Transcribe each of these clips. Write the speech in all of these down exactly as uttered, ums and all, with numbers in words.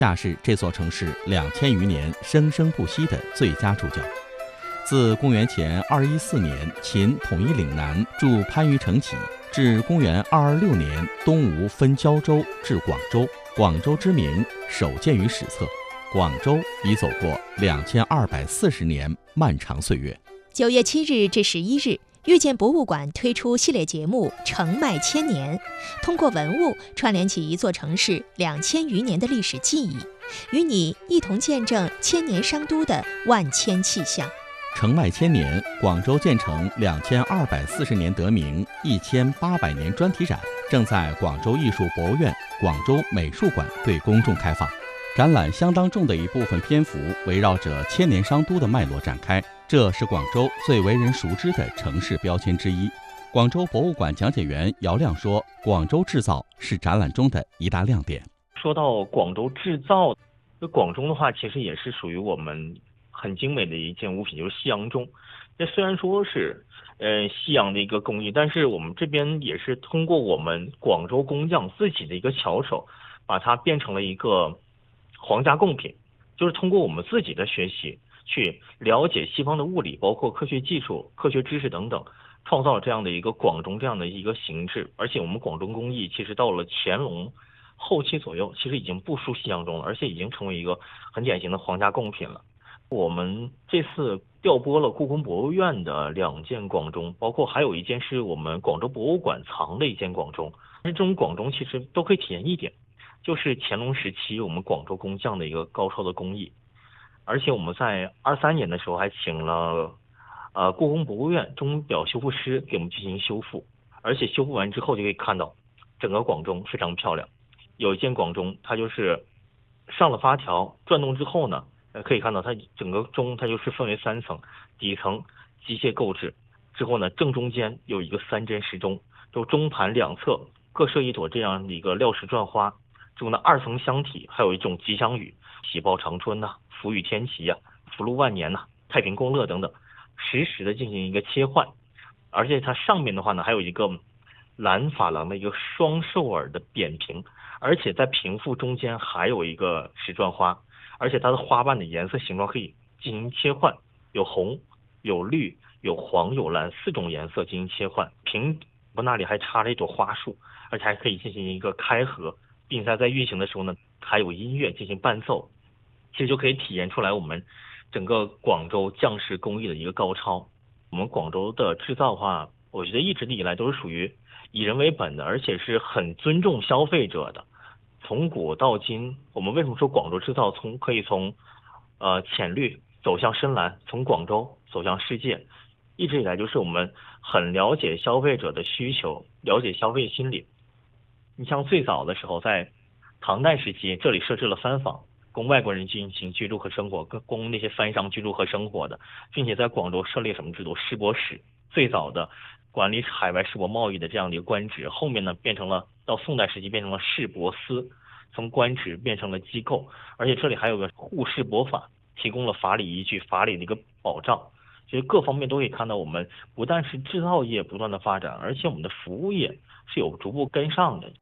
恰是这座城市两千余年生生不息的最佳注脚。自公元前二一四年秦统一岭南筑番禺城起，至公元二二六年东吴分胶州至广州，广州之名首见于史册。广州已走过两千二百四十年漫长岁月。 九月七日至十一日，遇见博物馆推出系列节目《城迈千年》，通过文物串联起一座城市两千余年的历史记忆，与你一同见证千年商都的万千气象。 城迈千年，广州建成两千二百四十年得名一千八百年专题展正在广州艺术博物院、广州美术馆对公众开放。展览相当重的一部分篇幅围绕着千年商都的脉络展开，这是广州最为人熟知的城市标签之一。广州博物馆讲解员姚亮说，广州制造是展览中的一大亮点。 说到广州制造，那广州的话其实也是属于我们很精美的一件物品，就是西洋钟。这虽然说是呃西洋的一个工艺，但是我们这边也是通过我们广州工匠自己的一个巧手，把它变成了一个皇家贡品，就是通过我们自己的学习去了解西方的物理，包括科学技术、科学知识等等，创造这样的一个广钟这样的一个形制。而且我们广钟工艺其实到了乾隆后期左右，其实已经不输西洋钟了，而且已经成为一个很典型的皇家贡品了。我们这次调拨了故宫博物院的两件广钟，包括还有一件是我们广州博物馆藏的一件广钟。这种广钟其实都可以体验一点，就是乾隆时期我们广州工匠的一个高超的工艺。而且我们在二三年的时候还请了呃故宫博物院钟表修复师给我们进行修复，而且修复完之后就可以看到整个广钟非常漂亮。有一件广钟它就是上了发条转动之后呢，呃可以看到它整个钟它就是分为三层，底层机械构制之后呢，正中间有一个三针时钟，就钟盘两侧各设一朵这样的一个料石转花，之后呢二层箱体还有一种吉祥语，喜报长春呐、啊、福羽天齐呀、啊、福禄万年呐、啊、太平共乐等等，实时的进行一个切换。而且它上面的话呢还有一个蓝珐琅的一个双兽耳的扁平，而且在平腹中间还有一个石转花，而且它的花瓣的颜色形状可以进行切换，有红有绿有黄有蓝四种颜色进行切换。平腹那里还插了一朵花束，而且还可以进行一个开合，并且在运行的时候呢还有音乐进行伴奏，其实就可以体现出来我们整个广州匠石工艺的一个高超。我们广州的制造的话，我觉得一直以来都是属于以人为本的，而且是很尊重消费者的。从古到今，我们为什么说广州制造从可以从呃浅绿走向深蓝，从广州走向世界，一直以来就是我们很了解消费者的需求，了解消费心理。你像最早的时候，在唐代时期，这里设置了番坊，供外国人进行居住和生活，供那些番商居住和生活的，并且在广州设立什么制度？市舶使，最早的管理海外市舶贸易的这样的一个官职，后面呢变成了到宋代时期变成了市舶司，从官职变成了机构。而且这里还有个户市舶法，提供了法理依据、法理的一个保障。其实各方面都可以看到，我们不但是制造业不断的发展，而且我们的服务业是有逐步跟上的。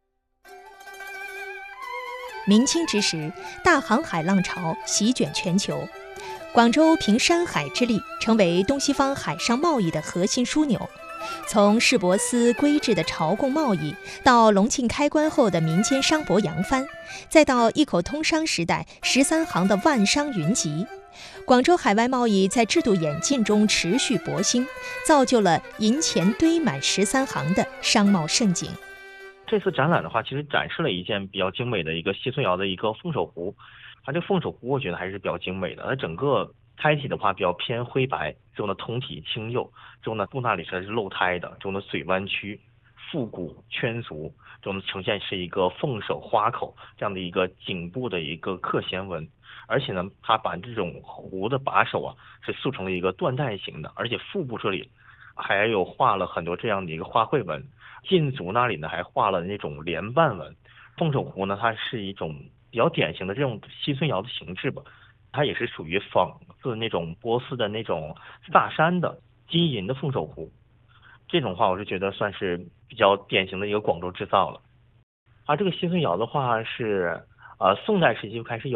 明清之时，大航海浪潮席卷全球，广州凭山海之力，成为东西方海上贸易的核心枢纽。从市舶司规制的朝贡贸易，到隆庆开关后的民间商舶扬帆，再到一口通商时代十三行的万商云集，广州海外贸易在制度演进中持续勃兴，造就了银钱堆满十三行的商贸盛景。 这次展览的话，其实展示了一件比较精美的一个谢孙窑的一个凤首壶。它这个凤首壶我觉得还是比较精美的，它整个胎体的话比较偏灰白，之后呢通体青釉，之后呢肚那里是露胎的，之后呢嘴弯曲，腹骨圈足，之后呢呈现是一个凤首花口这样的一个颈部的一个刻弦纹。而且呢它把这种壶的把手啊是塑成了一个缎带型的，而且腹部这里还有画了很多这样的一个花卉纹，近足那里呢还画了那种莲瓣纹。凤首壶呢它是一种比较典型的这种西孙窑的形制吧，它也是属于仿自那种波斯的那种萨珊的金银的凤首壶。这种话我是觉得算是比较典型的一个广州制造了。而这个西孙窑的话是呃宋代时期就开始有